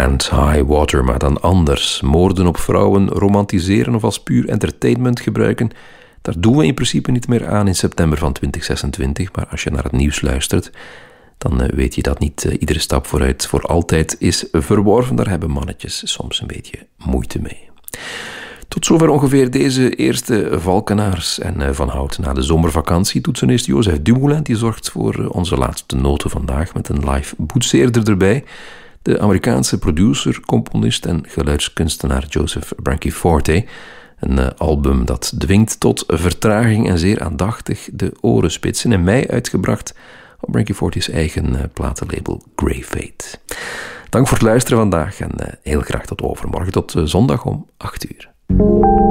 Can't High Water, maar dan anders. Moorden op vrouwen romantiseren of als puur entertainment gebruiken, daar doen we in principe niet meer aan in september van 2026. Maar als je naar het nieuws luistert, dan weet je dat niet iedere stap vooruit voor altijd is verworven. Daar hebben mannetjes soms een beetje moeite mee. Tot zover ongeveer deze eerste Valkenaars. En Van Hout na de zomervakantie. Toetsenist Jozef Dumoulin die zorgt voor onze laatste noten vandaag met een live boetseerder erbij. De Amerikaanse producer, componist en geluidskunstenaar Joseph Branchiforte. Een album dat dwingt tot vertraging en zeer aandachtig de oren spitsen. In mei uitgebracht op Branchiforte's eigen platenlabel Grey Fate. Dank voor het luisteren vandaag en heel graag tot overmorgen. Tot zondag om 8 uur.